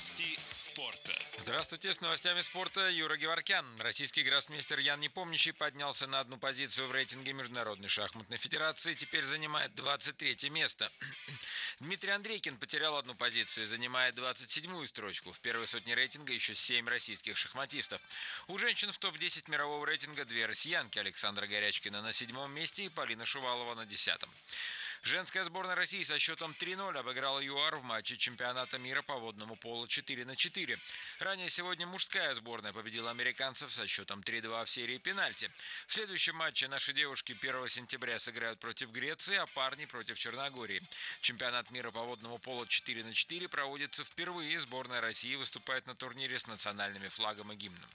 Новости спорта. Здравствуйте, с новостями спорта Юра Геворкян. Российский гроссмейстер Ян Непомнящий поднялся на одну позицию в рейтинге Международной шахматной федерации, теперь занимает 23 место. Дмитрий Андрейкин потерял одну позицию и занимает 27-ю строчку. В первой сотне рейтинга еще 7 российских шахматистов. У женщин в топ-10 мирового рейтинга 2 россиянки: Александра Горячкина на 7-м месте и Полина Шувалова на 10-м. Женская сборная России со счетом 3-0 обыграла ЮАР в матче чемпионата мира по водному полу 4-4. Ранее сегодня мужская сборная победила американцев со счетом 3-2 в серии пенальти. В следующем матче наши девушки 1 сентября сыграют против Греции, а парни против Черногории. Чемпионат мира по водному полу 4-4 проводится впервые. Сборная России выступает на турнире с национальными флагом и гимном.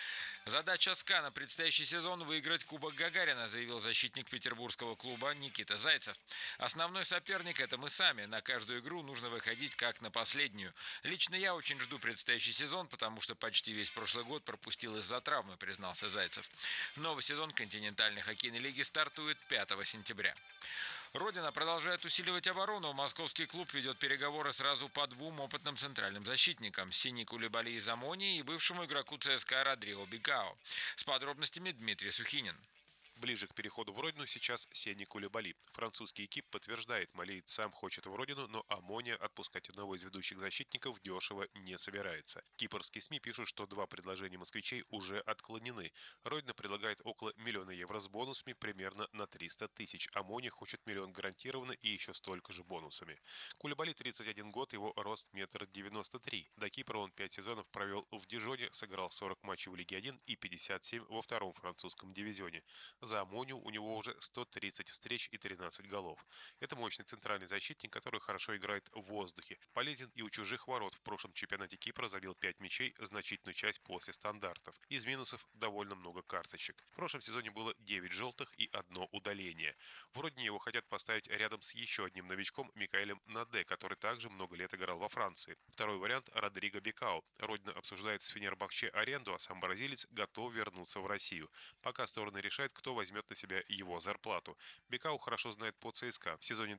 Задача СКА на предстоящий сезон – выиграть Кубок Гагарина, заявил защитник петербургского клуба Никита Зайцев. Основной соперник – это мы сами. На каждую игру нужно выходить как на последнюю. Лично я очень жду предстоящий сезон, потому что почти весь прошлый год пропустил из-за травмы, признался Зайцев. Новый сезон континентальной хоккейной лиги стартует 5 сентября. Родина продолжает усиливать оборону. Московский клуб ведет переговоры сразу по 2 опытным центральным защитникам – Сини Кулибали из Омони и бывшему игроку ЦСКА Родриго Бикао. С подробностями Дмитрий Сухинин. Ближе к переходу в родину сейчас Сени Кулибали. Французский экип подтверждает, малиец сам хочет в родину, но Омония отпускать одного из ведущих защитников дешево не собирается. Кипрские СМИ пишут, что 2 предложения москвичей уже отклонены. Родина предлагает около миллиона евро с бонусами, примерно на 300 тысяч. Омония хочет миллион гарантированно и еще столько же бонусами. Кулибали 31 год, его рост 1,93 м. До Кипра он 5 сезонов провел в Дижоне, сыграл 40 матчей в Лиге 1 и 57 во втором французском дивизионе. За Омонию у него уже 130 встреч и 13 голов. Это мощный центральный защитник, который хорошо играет в воздухе. Полезен и у чужих ворот. В прошлом чемпионате Кипра забил 5 мячей, значительную часть после стандартов. Из минусов довольно много карточек. В прошлом сезоне было 9 желтых и 1 удаление. В родине его хотят поставить рядом с еще одним новичком Микаэлем Наде, который также много лет играл во Франции. Второй вариант – Родриго Бикао. Родина обсуждает с Фенербахче аренду, а сам бразилец готов вернуться в Россию. Пока стороны решают, кто возьмет на себя его зарплату. Бикау хорошо знает по ЦСКА. В сезоне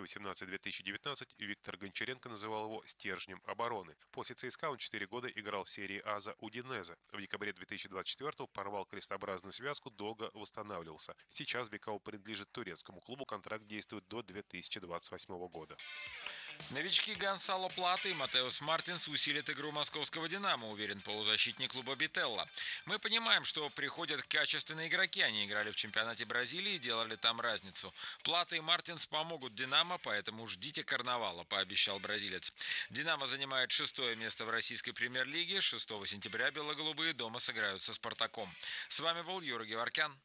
2018-2019 Виктор Гончаренко называл его стержнем обороны. После ЦСКА он 4 года играл в серии А за Удинезе. В декабре 2024 порвал крестообразную связку, долго восстанавливался. Сейчас Бикау принадлежит турецкому клубу, контракт действует до 2028 года. Новички Гонсало Плата и Матеус Мартинс усилят игру московского «Динамо», уверен полузащитник клуба Бителла. Мы понимаем, что приходят качественные игроки, они играли в чемпионате Бразилии и делали там разницу. Плата и Мартинс помогут «Динамо», поэтому ждите карнавала, пообещал бразилец. «Динамо» занимает 6-е место в российской премьер-лиге. 6 сентября бело-голубые дома сыграют со «Спартаком». С вами был Юра Геворкян.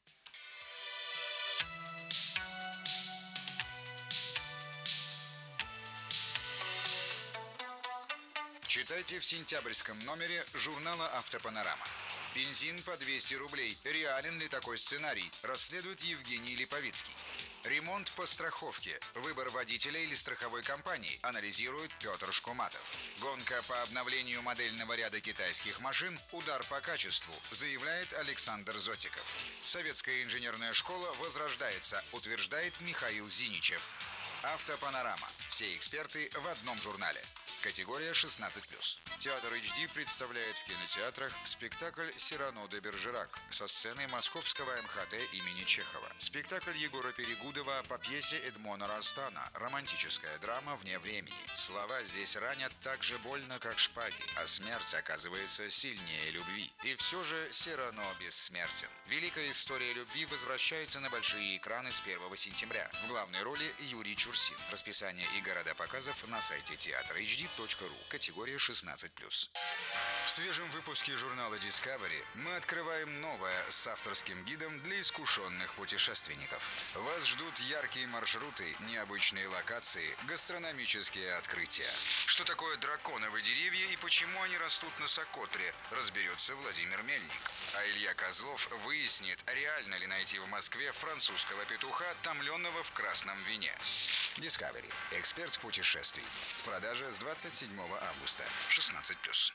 Читайте в сентябрьском номере журнала «Автопанорама». Бензин по 200 рублей. Реален ли такой сценарий? Расследует Евгений Липовицкий. Ремонт по страховке. Выбор водителя или страховой компании. Анализирует Петр Шкуматов. Гонка по обновлению модельного ряда китайских машин. Удар по качеству, заявляет Александр Зотиков. Советская инженерная школа возрождается, утверждает Михаил Зиничев. Автопанорама. Все эксперты в одном журнале. Категория 16+. Театр HD представляет в кинотеатрах спектакль «Сирано де Бержерак» со сцены Московского МХТ имени Чехова. Спектакль Егора Перегудова по пьесе Эдмона Растана. Романтическая драма вне времени. Слова здесь ранят так же больно, как шпаги, а смерть оказывается сильнее любви. И все же Сирано бессмертен. Великая история любви возвращается на большие экраны с 1 сентября. В главной роли Юрий Чурсин. Расписание и города показов на сайте театра HD. Категория 16+. В свежем выпуске журнала Discovery мы открываем новое с авторским гидом для искушенных путешественников. Вас ждут яркие маршруты, необычные локации, гастрономические открытия. Что такое драконовые деревья и почему они растут на Сокотре, разберется Владимир Мельник. А Илья Козлов выяснит, реально ли найти в Москве французского петуха, томленного в красном вине. Discovery. Эксперт путешествий. В продаже с 27 августа. 16+.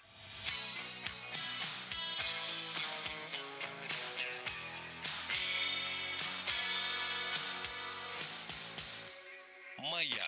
Маяк.